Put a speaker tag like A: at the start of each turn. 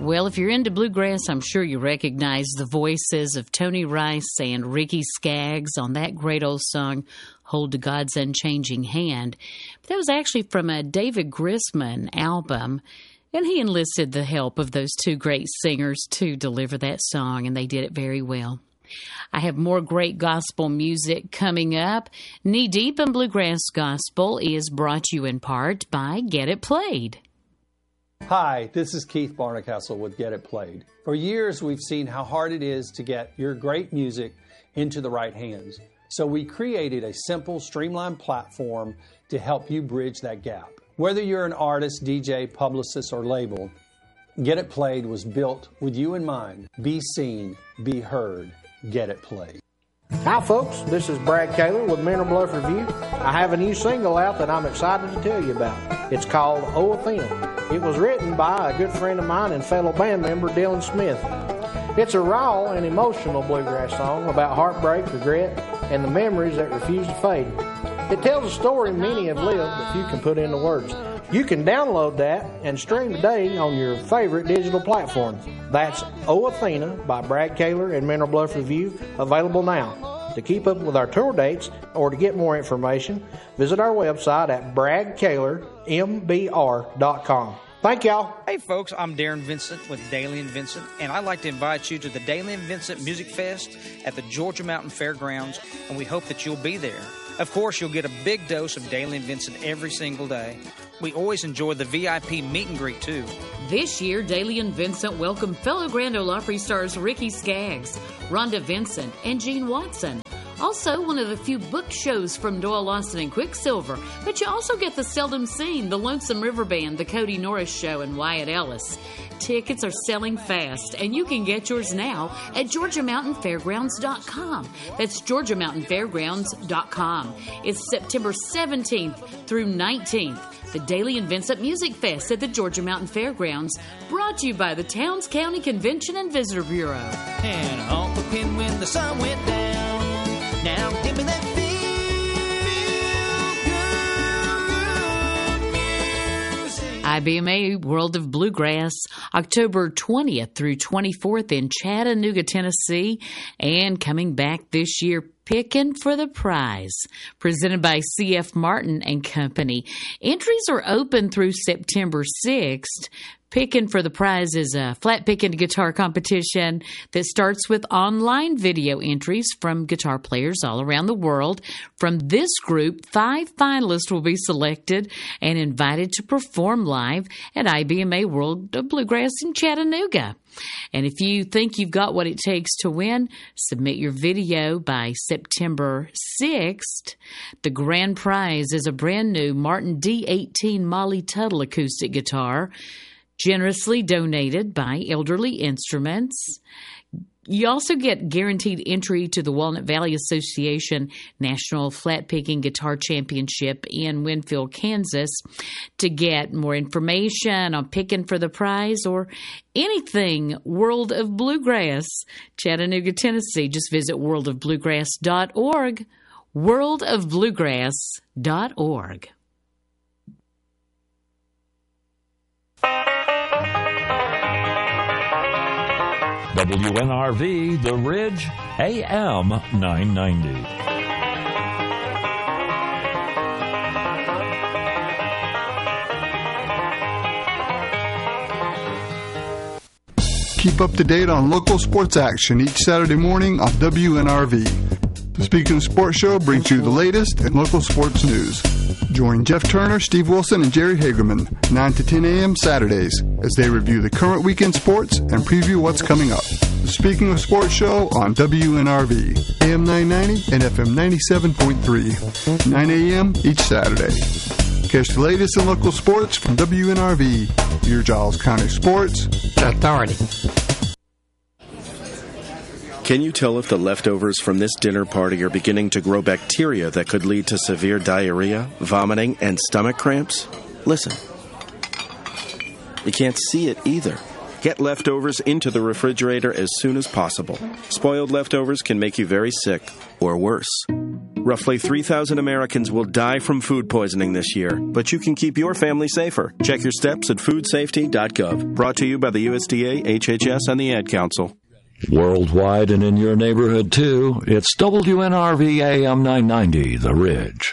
A: Well, if you're into bluegrass, I'm sure you recognize the voices of Tony Rice and Ricky Skaggs on that great old song, Hold to God's Unchanging Hand. That was actually from a David Grisman album, and he enlisted the help of those two great singers to deliver that song, and they did it very well. I have more great gospel music coming up. Knee Deep in Bluegrass Gospel is brought to you in part by Get It Played.
B: Hi, this is Keith Barnacastle with Get It Played. For years, we've seen how hard it is to get your great music into the right hands. So we created a simple, streamlined platform to help you bridge that gap. Whether you're an artist, DJ, publicist, or label, Get It Played was built with you in mind. Be seen, be heard, Get It Played.
C: Hi folks, this is Brad Kaler with Mineral Bluff Review. I have a new single out that I'm excited to tell you about. It's called Oh Athena. It was written by a good friend of mine and fellow band member Dylan Smith. It's a raw and emotional bluegrass song about heartbreak, regret, and the memories that refuse to fade. It tells a story many have lived that few can put into words. You can download that and stream today on your favorite digital platform. That's Oh Athena by Brad Kaler and Mineral Bluff Review, available now. To keep up with our tour dates or to get more information, visit our website at bradkalermbr.com. Thank y'all.
D: Hey folks, I'm Darren Vincent with Daly & Vincent, and I'd like to invite you to the Daly & Vincent Music Fest at the Georgia Mountain Fairgrounds, and we hope that you'll be there. Of course, you'll get a big dose of Daly & Vincent every single day. We always enjoy the VIP meet and greet, too.
A: This year, Daly & Vincent welcomed fellow Grand Ole Opry stars Ricky Skaggs, Rhonda Vincent, and Gene Watson. Also, one of the few book shows from Doyle Lawson and Quicksilver, but you also get the seldom seen, the Lonesome River Band, the Cody Norris Show, and Wyatt Ellis. Tickets are selling fast, and you can get yours now at GeorgiaMountainFairgrounds.com. That's GeorgiaMountainFairgrounds.com. It's September 17th through 19th. The Daly & Vincent Music Fest at the Georgia Mountain Fairgrounds, brought to you by the Towns County Convention and Visitor Bureau.
E: And on the pin when the sun went down. Now give me that
A: IBMA World of Bluegrass, October 20th through 24th in Chattanooga, Tennessee, and coming back this year, Pickin' for the Prize, presented by C.F. Martin and Company. Entries are open through September 6th. Pickin' for the Prize is a flat picking guitar competition that starts with online video entries from guitar players all around the world. From this group, 5 finalists will be selected and invited to perform live at IBMA World of Bluegrass in Chattanooga. And if you think you've got what it takes to win, submit your video by September 6th. The grand prize is a brand new Martin D18 Molly Tuttle acoustic guitar, generously donated by Elderly Instruments. You also get guaranteed entry to the Walnut Valley Association National Flat Picking Guitar Championship in Winfield, Kansas. To get more information on Picking for the Prize or anything World of Bluegrass, Chattanooga, Tennessee, just visit worldofbluegrass.org, worldofbluegrass.org.
F: WNRV, The Ridge, AM 990.
G: Keep up to date on local sports action each Saturday morning on WNRV. The Speaking of Sports Show brings you the latest in local sports news. Join Jeff Turner, Steve Wilson, and Jerry Hagerman 9 to 10 a.m. Saturdays as they review the current weekend sports and preview what's coming up. The Speaking of Sports Show on WNRV, AM 990 and FM 97.3, 9 a.m. each Saturday. Catch the latest in local sports from WNRV, your Giles County Sports Authority.
H: Can you tell if the leftovers from this dinner party are beginning to grow bacteria that could lead to severe diarrhea, vomiting, and stomach cramps? Listen. You can't see it either, Get leftovers into the refrigerator as soon as possible. Spoiled leftovers can make you very sick, or worse. Roughly 3,000 Americans will die from food poisoning this year, but you can keep your family safer. Check your steps at foodsafety.gov. Brought to you by the USDA, HHS, and the Ad Council.
F: Worldwide and in your neighborhood, too, it's WNRV AM 990, The Ridge.